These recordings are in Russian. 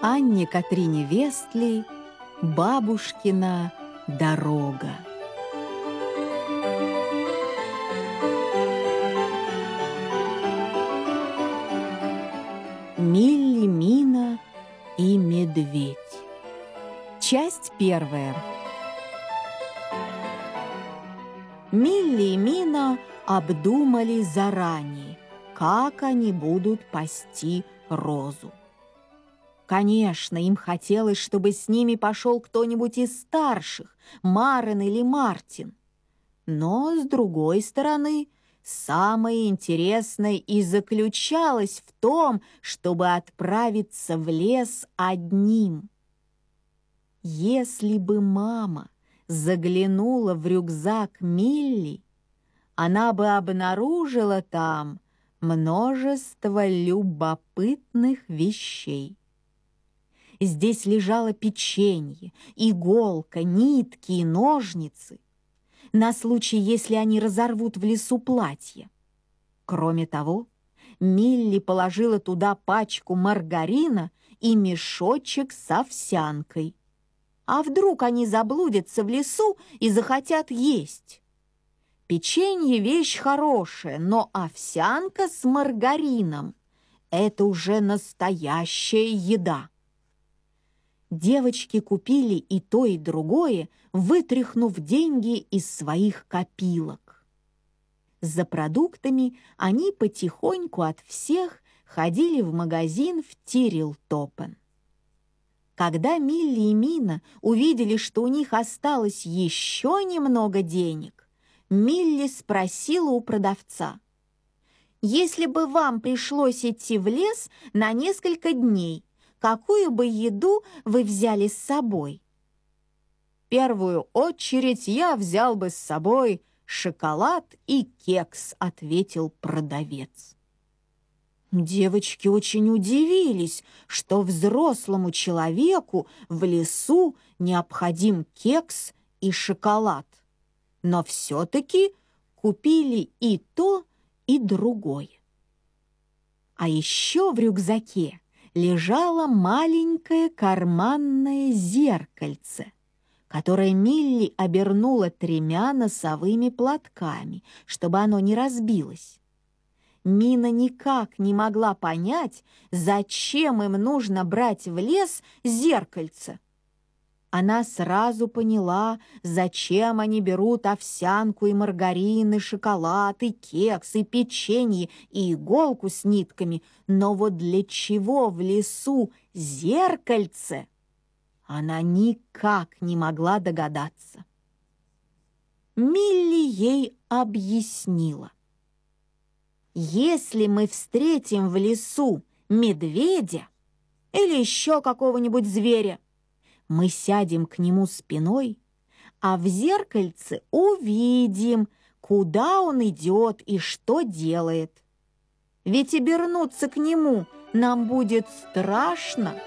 Анне Катрине Вестли «Бабушкина дорога». Милли, Мина и медведь. Часть первая. Милли и Мина обдумали заранее, как они будут пасти Розу. Конечно, им хотелось, чтобы с ними пошел кто-нибудь из старших, Марен или Мартин. Но, с другой стороны, самое интересное и заключалось в том, чтобы отправиться в лес одним. Если бы мама заглянула в рюкзак Милли, она бы обнаружила там множество любопытных вещей. Здесь лежало печенье, иголка, нитки и ножницы, на случай, если они разорвут в лесу платье. Кроме того, Милли положила туда пачку маргарина и мешочек с овсянкой. А вдруг они заблудятся в лесу и захотят есть? Печенье — вещь хорошая, но овсянка с маргарином — это уже настоящая еда. Девочки купили и то, и другое, вытряхнув деньги из своих копилок. За продуктами они потихоньку от всех ходили в магазин в Тирилтопен. Когда Милли и Мина увидели, что у них осталось еще немного денег, Милли спросила у продавца: «Если бы вам пришлось идти в лес на несколько дней, какую бы еду вы взяли с собой?» «В первую очередь я взял бы с собой шоколад и кекс», — ответил продавец. Девочки очень удивились, что взрослому человеку в лесу необходим кекс и шоколад, но все-таки купили и то, и другое. А еще в рюкзаке лежало маленькое карманное зеркальце, которое Милли обернула 3 носовыми платками, чтобы оно не разбилось. Мина никак не могла понять, зачем им нужно брать в лес зеркальце. Она сразу поняла, зачем они берут овсянку и маргарин, и шоколад, и кекс, и печенье, и иголку с нитками, но вот для чего в лесу зеркальце, она никак не могла догадаться. Милли ей объяснила: «Если мы встретим в лесу медведя или еще какого-нибудь зверя, мы сядем к нему спиной, а в зеркальце увидим, куда он идет и что делает. Ведь обернуться к нему нам будет страшно».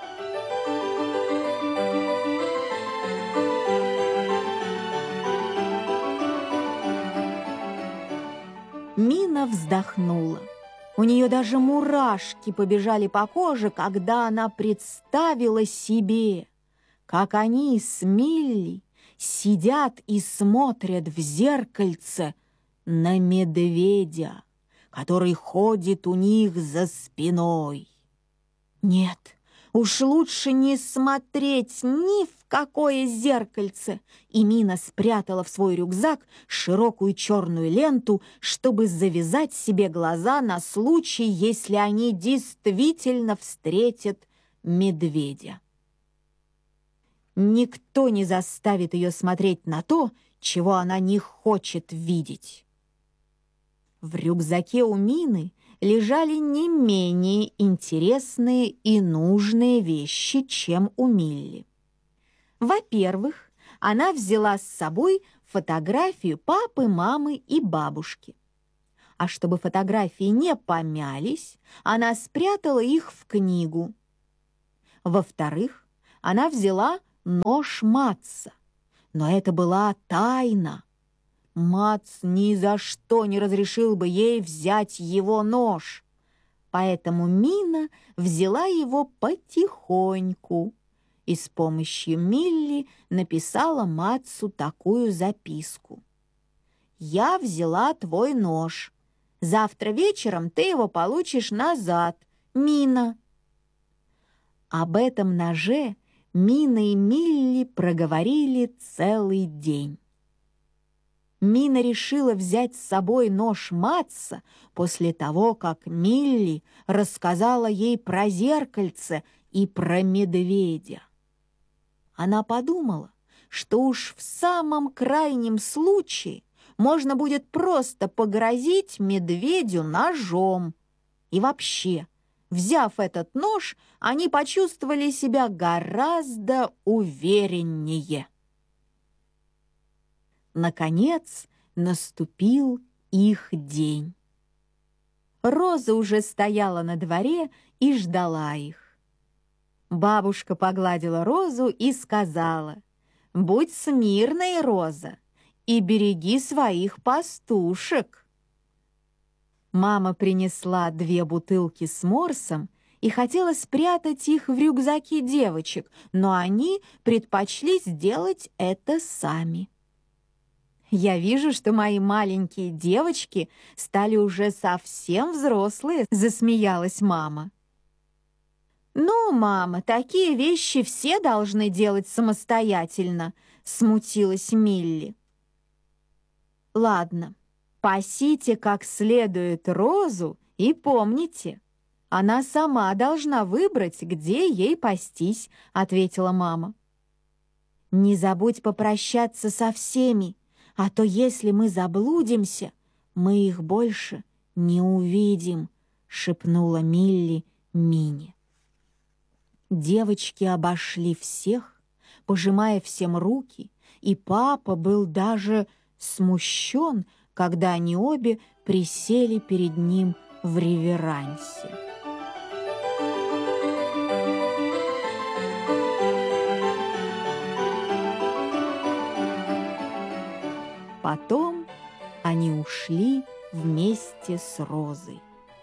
Мина вздохнула. У нее даже мурашки побежали по коже, когда она представила себе, как они с Милли сидят и смотрят в зеркальце на медведя, который ходит у них за спиной. Нет, уж лучше не смотреть ни в какое зеркальце, и Мина спрятала в свой рюкзак широкую черную ленту, чтобы завязать себе глаза на случай, если они действительно встретят медведя. Никто не заставит ее смотреть на то, чего она не хочет видеть. В рюкзаке у Мины лежали не менее интересные и нужные вещи, чем у Милли. Во-первых, она взяла с собой фотографию папы, мамы и бабушки. А чтобы фотографии не помялись, она спрятала их в книгу. Во-вторых, она взяла нож Матса, но это была тайна. Матс ни за что не разрешил бы ей взять его нож. Поэтому Мина взяла его потихоньку и с помощью Милли написала Мацу такую записку. «Я взяла твой нож. Завтра вечером ты его получишь назад, Мина». Об этом ноже Мина и Милли проговорили целый день. Мина решила взять с собой нож Матса после того, как Милли рассказала ей про зеркальце и про медведя. Она подумала, что уж в самом крайнем случае можно будет просто погрозить медведю ножом. И вообще, взяв этот нож, они почувствовали себя гораздо увереннее. Наконец наступил их день. Роза уже стояла на дворе и ждала их. Бабушка погладила Розу и сказала: «Будь смирной, Роза, и береги своих пастушек». Мама принесла 2 бутылки с морсом и хотела спрятать их в рюкзаки девочек, но они предпочли сделать это сами. «Я вижу, что мои маленькие девочки стали уже совсем взрослые», — засмеялась мама. «Ну, мама, такие вещи все должны делать самостоятельно», — смутилась Милли. «Ладно, пасите как следует Розу и помните, она сама должна выбрать, где ей пастись», — ответила мама. «Не забудь попрощаться со всеми, а то если мы заблудимся, мы их больше не увидим», — шепнула Милли Мине. Девочки обошли всех, пожимая всем руки, и папа был даже смущен, когда они обе присели перед ним в реверансе. Потом они ушли вместе с Розой.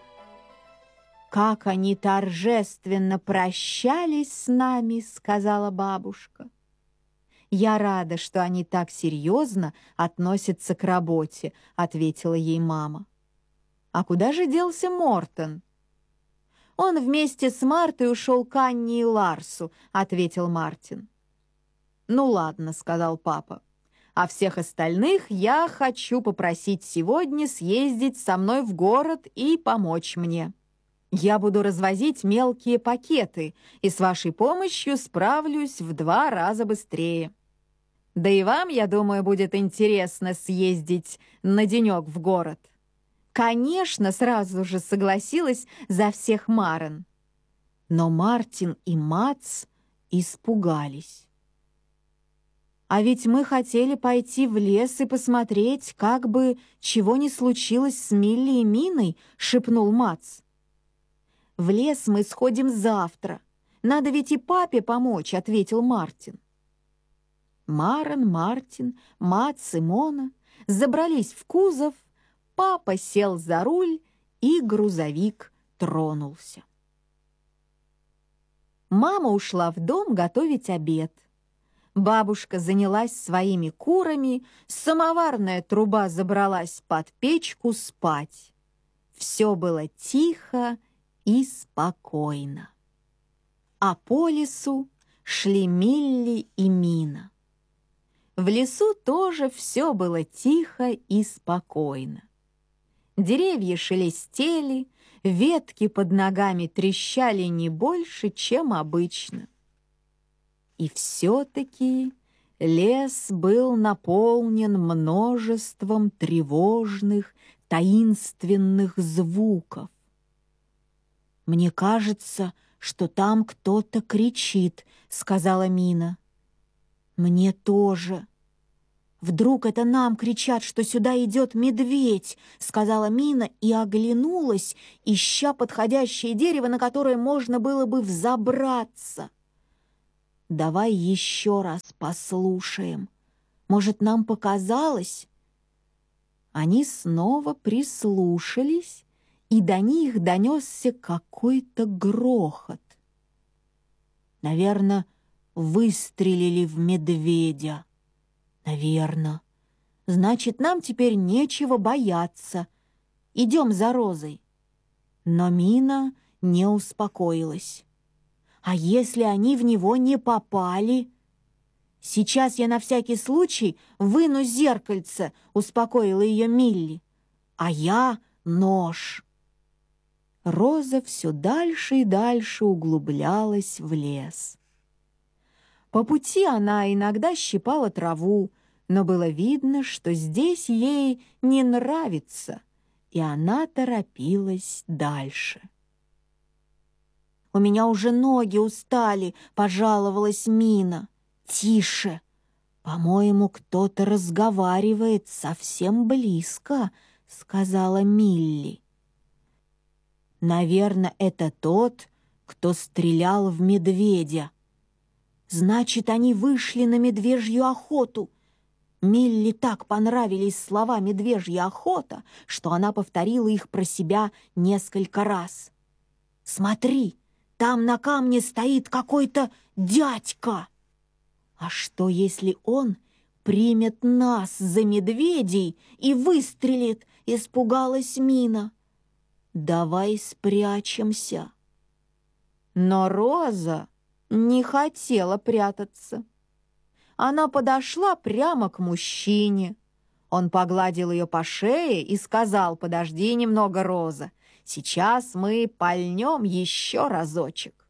«Как они торжественно прощались с нами», — сказала бабушка. «Я рада, что они так серьезно относятся к работе», — ответила ей мама. «А куда же делся Мортон?» «Он вместе с Мартой ушел к Анне и Ларсу», — ответил Мартин. «Ну ладно», — сказал папа. «А всех остальных я хочу попросить сегодня съездить со мной в город и помочь мне. Я буду развозить мелкие пакеты, и с вашей помощью справлюсь в 2 раза быстрее. Да и вам, я думаю, будет интересно съездить на денек в город». «Конечно», — сразу же согласилась за всех Марен. Но Мартин и Мац испугались. «А ведь мы хотели пойти в лес и посмотреть, как бы чего не случилось с Милли и Миной», — шепнул Мац. «В лес мы сходим завтра. Надо ведь и папе помочь», — ответил Мартин. Марен, Мартин, Мац и Мона забрались в кузов, папа сел за руль, и грузовик тронулся. Мама ушла в дом готовить обед. Бабушка занялась своими курами, самоварная труба забралась под печку спать. Все было тихо и спокойно. А по лесу шли Милли и Мина. В лесу тоже все было тихо и спокойно. Деревья шелестели, ветки под ногами трещали не больше, чем обычно. И все-таки лес был наполнен множеством тревожных, таинственных звуков. «Мне кажется, что там кто-то кричит», — сказала Мина. «Мне тоже». «Вдруг это нам кричат, что сюда идет медведь», — сказала Мина и оглянулась, ища подходящее дерево, на которое можно было бы взобраться. «Давай еще раз послушаем. Может, нам показалось?» Они снова прислушались и до них донесся какой-то грохот. Наверное, выстрелили в медведя. Наверное. Значит, нам теперь нечего бояться. Идем за Розой. Но Мина не успокоилась. А если они в него не попали? Сейчас я на всякий случай выну зеркальце, успокоила ее Милли. А я нож. Роза все дальше и дальше углублялась в лес. По пути она иногда щипала траву, но было видно, что здесь ей не нравится, и она торопилась дальше. «У меня уже ноги устали», — пожаловалась Мина. «Тише! По-моему, кто-то разговаривает совсем близко», — сказала Милли. «Наверное, это тот, кто стрелял в медведя. Значит, они вышли на медвежью охоту». Милли так понравились слова «медвежья охота», что она повторила их про себя несколько раз. «Смотри, там на камне стоит какой-то дядька. А что, если он примет нас за медведей и выстрелит?» — испугалась Мина. «Давай спрячемся». Но Роза не хотела прятаться. Она подошла прямо к мужчине. Он погладил ее по шее и сказал: «Подожди немного, Роза, сейчас мы пальнем еще разочек».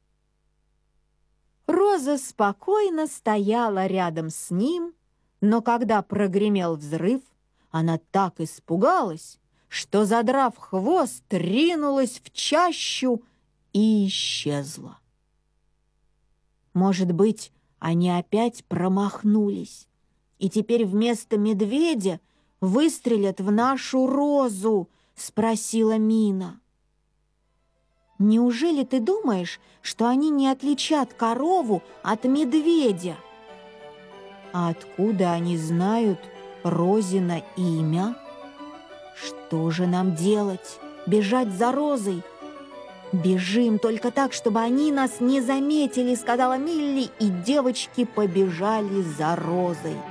Роза спокойно стояла рядом с ним, но когда прогремел взрыв, она так испугалась, что, задрав хвост, ринулась в чащу и исчезла. Может быть, они опять промахнулись, и теперь вместо медведя выстрелят в нашу Розу, спросила Мина. Неужели ты думаешь, что они не отличат корову от медведя? А откуда они знают Розино имя? Что же нам делать? Бежать за Розой? «Бежим только так, чтобы они нас не заметили», — сказала Милли, и девочки побежали за Розой.